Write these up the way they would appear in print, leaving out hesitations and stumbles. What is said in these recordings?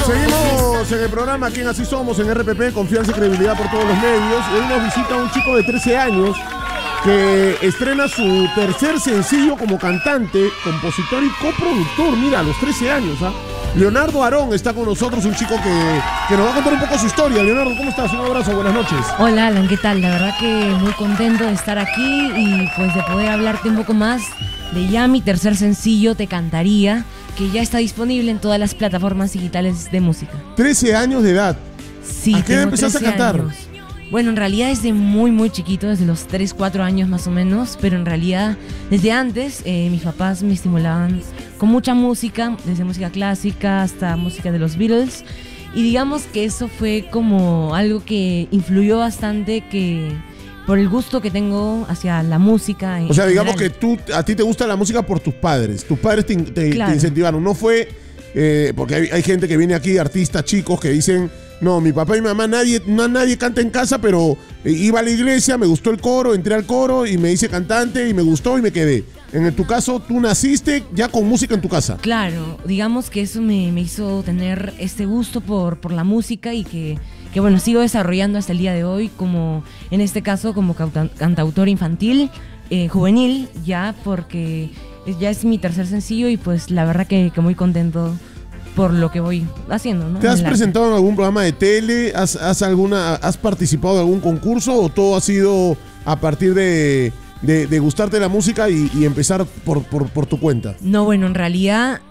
Seguimos en el programa Aquí en Así Somos, en RPP, confianza y credibilidad por todos los medios. Hoy nos visita un chico de 13 años que estrena su tercer sencillo como cantante, compositor y coproductor. Mira, a los 13 años, ¿ah? Leonardo Aarón está con nosotros, un chico que nos va a contar un poco su historia. Leonardo, ¿cómo estás? Un abrazo, buenas noches. Hola Alan, ¿qué tal? La verdad que muy contento de estar aquí y pues de poder hablarte un poco más de ya mi tercer sencillo, Te Cantaría, que ya está disponible en todas las plataformas digitales de música. 13 años de edad. Sí, ¿A qué edad empezaste a cantar? Años. Bueno, en realidad desde muy chiquito, desde los 3, 4 años más o menos, pero en realidad desde antes mis papás me estimulaban con mucha música, desde música clásica hasta música de los Beatles, y digamos que eso fue como algo que influyó bastante por el gusto que tengo hacia la música. O sea, digamos que a ti te gusta la música por tus padres Claro. te incentivaron, no fue porque hay gente que viene aquí, artistas chicos que dicen: no, mi papá y mi mamá, nadie canta en casa, pero iba a la iglesia, me gustó el coro, entré al coro y me hice cantante y me gustó y me quedé. En tu caso, tú naciste ya con música en tu casa. Claro, digamos que eso me hizo tener este gusto por la música y que bueno, sigo desarrollando hasta el día de hoy, como en este caso como cantautor infantil, juvenil, ya porque ya es mi tercer sencillo y pues la verdad que muy contento por lo que voy haciendo, ¿no? ¿Te has presentado en algún programa de tele? ¿Has participado en algún concurso o todo ha sido a partir de gustarte la música y empezar por tu cuenta? No, bueno, en realidad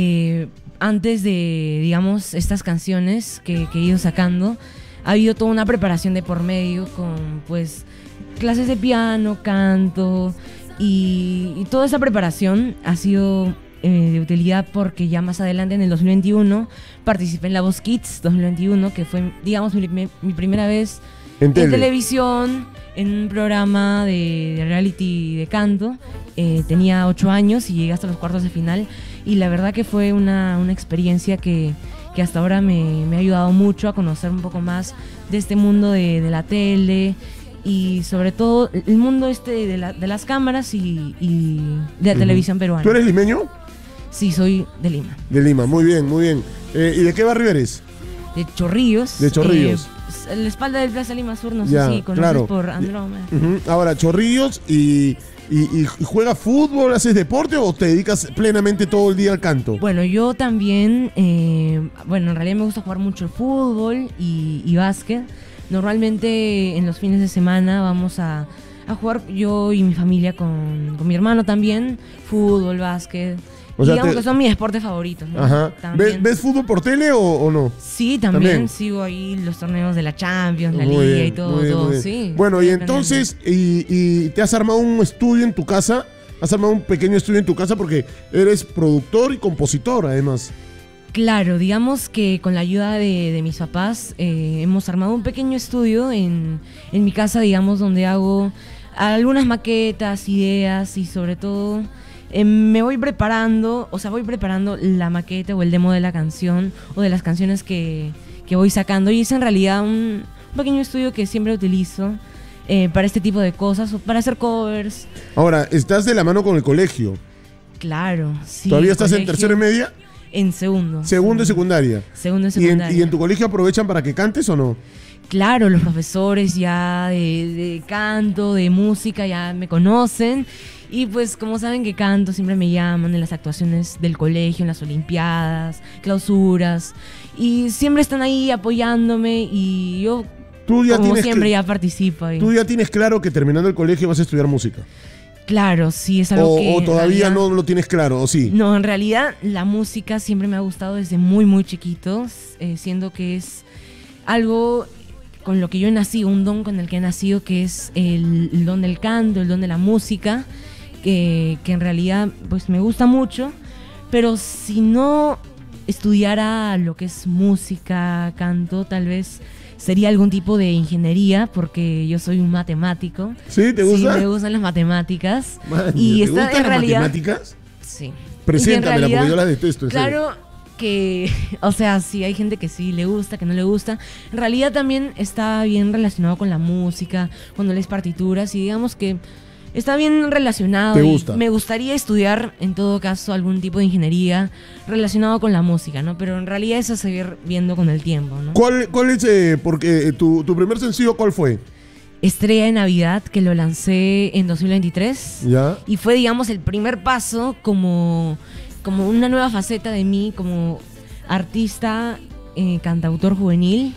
antes de, digamos, estas canciones que he ido sacando, ha habido toda una preparación de por medio con, pues, clases de piano, canto y toda esa preparación ha sido de utilidad porque ya más adelante en el 2021 participé en La Voz Kids 2021, que fue, digamos, mi primera vez en televisión, en un programa de reality de canto. Tenía 8 años y llegué hasta los cuartos de final y la verdad que fue una experiencia que hasta ahora me ha ayudado mucho a conocer un poco más de este mundo de la tele y sobre todo el mundo de las cámaras y de la televisión peruana. ¿Tú eres limeño? Sí, soy de Lima. De Lima, muy bien, muy bien. ¿Y de qué barrio eres? De Chorrillos. De Chorrillos. La espalda del Plaza Lima Sur, no Ya, sé si conoces, claro. por Andrómeda. Ahora, Chorrillos, y ¿juegas fútbol, haces deporte o te dedicas plenamente todo el día al canto? Bueno, yo también, en realidad me gusta jugar mucho fútbol y básquet. Normalmente en los fines de semana vamos a jugar yo y mi familia con mi hermano también, fútbol, básquet. O sea, digamos que son mis deportes favoritos, ¿no? Ajá. ¿Ves fútbol por tele o no? Sí, también sigo ahí los torneos de la Champions, la Liga y todo, sí. Bueno, y entonces, y te has armado un estudio en tu casa, has armado un pequeño estudio en tu casa porque eres productor y compositor, además. Claro, digamos que con la ayuda de mis papás hemos armado un pequeño estudio en mi casa, digamos, donde hago algunas maquetas, ideas y sobre todo me voy preparando la maqueta o el demo de la canción o de las canciones que voy sacando y es en realidad un pequeño estudio que siempre utilizo para este tipo de cosas o para hacer covers. Ahora, ¿estás de la mano con el colegio? Claro, sí. ¿Todavía estás en tercero y media? En segundo. Segundo y secundaria. Segundo y secundaria. ¿Y en tu colegio aprovechan para que cantes o no? Claro, los profesores ya de canto, de música ya me conocen y pues como saben que canto siempre me llaman en las actuaciones del colegio, en las olimpiadas, clausuras y siempre están ahí apoyándome y yo como siempre ya participo ahí. ¿Tú ya tienes claro que terminando el colegio vas a estudiar música? Claro, sí, es algo que... ¿O todavía realidad, no lo tienes claro, o sí? No, en realidad la música siempre me ha gustado desde muy chiquito, siendo que es algo con lo que yo nací, un don con el que he nacido, que es el don del canto, el don de la música, que en realidad pues me gusta mucho, pero si no estudiara lo que es música, canto, tal vez sería algún tipo de ingeniería, porque yo soy un matemático. ¿Sí? ¿Te gusta? Sí, me gustan las matemáticas. Man, y ¿te está gustan en las realidad, matemáticas? Sí. Preséntamela, porque yo las detesto. Claro que, o sea, sí, hay gente que sí le gusta, que no le gusta. En realidad también está bien relacionado con la música, cuando lees partituras, y digamos que Está bien relacionado. ¿Te gusta? Me gustaría estudiar, en todo caso, algún tipo de ingeniería relacionado con la música, ¿no? Pero en realidad eso se va viendo con el tiempo, ¿no? ¿Cuál es, porque tu primer sencillo, cuál fue? Estrella de Navidad, que lo lancé en 2023. ¿Ya? Y fue, digamos, el primer paso como una nueva faceta de mí como artista, cantautor juvenil.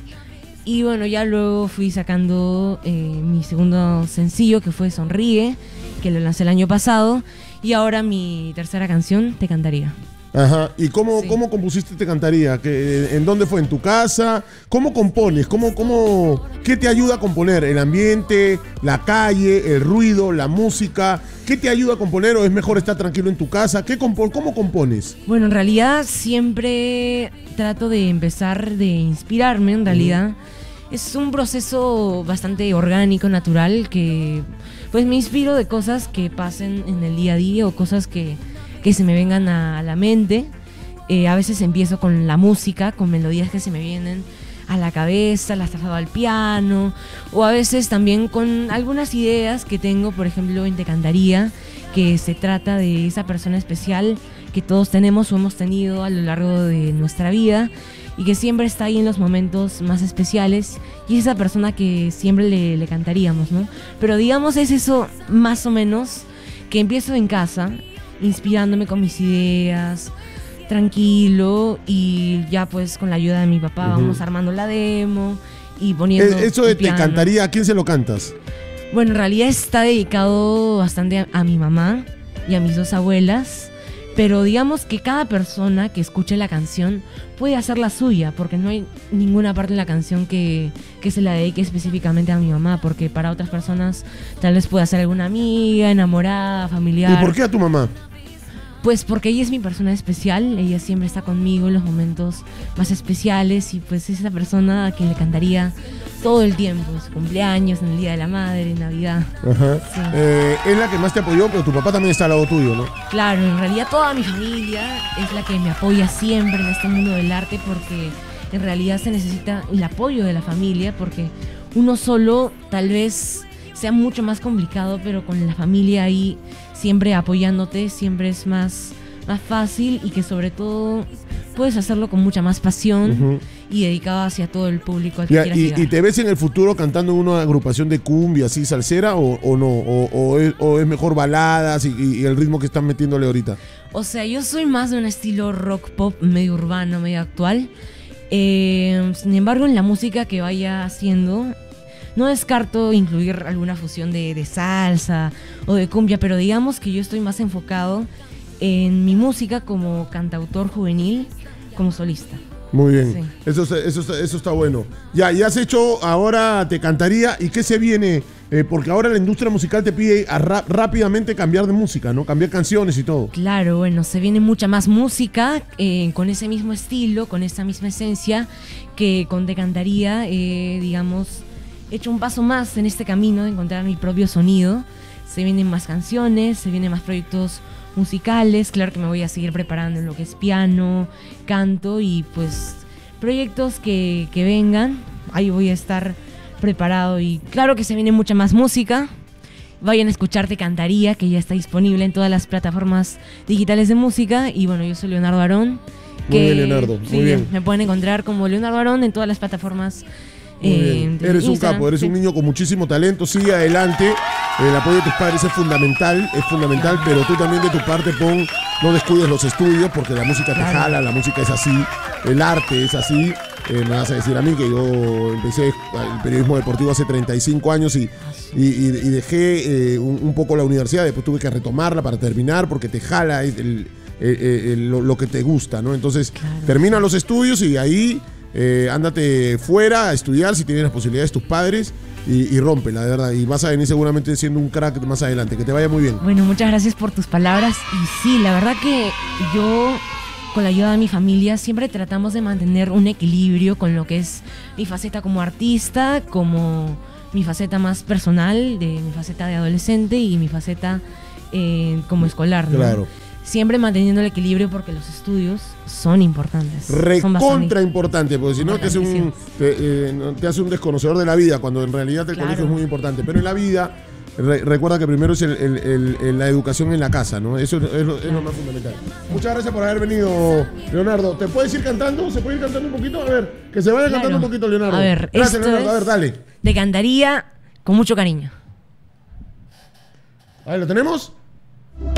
Y bueno, ya luego fui sacando mi segundo sencillo, que fue Sonríe, que lo lancé el año pasado. Y ahora mi tercera canción, Te Cantaría. Ajá. ¿Y cómo Sí. compusiste Te Cantaría? ¿En dónde fue? ¿En tu casa? ¿Cómo compones? ¿Qué te ayuda a componer? ¿El ambiente, la calle, el ruido, la música? ¿Qué te ayuda a componer o es mejor estar tranquilo en tu casa? ¿Cómo compones? Bueno, en realidad siempre trato de empezar de inspirarme, en realidad. Es un proceso bastante orgánico, natural, que pues me inspiro de cosas que pasen en el día a día o cosas que se me vengan a la mente. A veces empiezo con la música, con melodías que se me vienen a la cabeza, las traslado al piano, o a veces también con algunas ideas que tengo, por ejemplo, en Te Cantaría, que se trata de esa persona especial que todos tenemos o hemos tenido a lo largo de nuestra vida y que siempre está ahí en los momentos más especiales, y es esa persona que siempre le cantaríamos, ¿no? Pero digamos es eso más o menos, que empiezo en casa, inspirándome con mis ideas, tranquilo, y ya pues con la ayuda de mi papá vamos armando la demo y poniendo Eso de el Te piano. Cantaría, ¿a quién se lo cantas? Bueno, en realidad está dedicado bastante a mi mamá y a mis dos abuelas, pero digamos que cada persona que escuche la canción puede hacer la suya, porque no hay ninguna parte de la canción que se la dedique específicamente a mi mamá, porque para otras personas tal vez pueda ser alguna amiga, enamorada, familiar. ¿Y por qué a tu mamá? Pues porque ella es mi persona especial, ella siempre está conmigo en los momentos más especiales, y pues es esa persona a quien le cantaría todo el tiempo, en su cumpleaños, en el Día de la Madre, en Navidad. Ajá. Sí. Es la que más te apoyó, pero tu papá también está al lado tuyo, ¿no? Claro, en realidad toda mi familia es la que me apoya siempre en este mundo del arte, porque en realidad se necesita el apoyo de la familia, porque uno solo tal vez sea mucho más complicado, pero con la familia ahí siempre apoyándote siempre es más fácil, y que sobre todo puedes hacerlo con mucha más pasión y dedicado hacia todo el público al que Ya, quieras ¿y llegar. te ves en el futuro cantando en una agrupación de cumbia así salsera o no? ¿O es mejor baladas y el ritmo que están metiéndole ahorita? O sea, yo soy más de un estilo rock pop medio urbano, medio actual. Sin embargo, en la música que vaya haciendo, no descarto incluir alguna fusión de salsa o de cumbia, pero digamos que yo estoy más enfocado en mi música como cantautor juvenil, como solista. Muy bien, Sí. eso está bueno. Ya has hecho, ahora Te Cantaría, ¿y qué se viene? Porque ahora la industria musical te pide rápidamente cambiar de música, ¿no? Cambiar canciones y todo. Claro, bueno, se viene mucha más música con ese mismo estilo, con esa misma esencia, que con Te Cantaría, digamos, he hecho un paso más en este camino de encontrar mi propio sonido. Se vienen más canciones, se vienen más proyectos musicales. Claro que me voy a seguir preparando en lo que es piano, canto, y pues proyectos que vengan, ahí voy a estar preparado. Y claro que se viene mucha más música. Vayan a escuchar Te Cantaría, que ya está disponible en todas las plataformas digitales de música. Y bueno, yo soy Leonardo Arón. Muy bien, Leonardo, muy Sí, bien. me pueden encontrar como Leonardo Arón en todas las plataformas. Muy bien. de Eres un Instagram, capo, eres sí. un niño con muchísimo talento, sigue adelante. El apoyo de tus padres es fundamental, pero tú también de tu parte no descuides los estudios, porque la música te Claro. jala, la música es así, el arte es así. Me vas a decir a mí que yo empecé el periodismo deportivo hace 35 años y dejé un poco la universidad, después tuve que retomarla para terminar, porque te jala lo que te gusta, ¿no? Entonces, Claro. termina los estudios y ahí ándate fuera a estudiar si tienes las posibilidades tus padres y rómpela, de verdad. Y vas a venir seguramente siendo un crack más adelante. Que te vaya muy bien. Bueno, muchas gracias por tus palabras. Y sí, la verdad que yo, con la ayuda de mi familia, siempre tratamos de mantener un equilibrio con lo que es mi faceta como artista, como mi faceta más personal, de mi faceta de adolescente y mi faceta como escolar, ¿no? Claro. Siempre manteniendo el equilibrio, porque los estudios son importantes. Son bastante Recontra importante, porque si no te hace importantísimos. te hace un desconocedor de la vida, cuando en realidad el Claro. colegio es muy importante. Pero en la vida recuerda que primero es la educación en la casa, ¿no? Eso es lo más fundamental. Muchas gracias por haber venido, Leonardo. ¿Te puedes ir cantando? ¿Se puede ir cantando un poquito? A ver, que se vaya cantando un poquito, Leonardo. A ver, gracias, Leonardo. A ver, dale. Te cantaría con mucho cariño. A ver, ¿lo tenemos?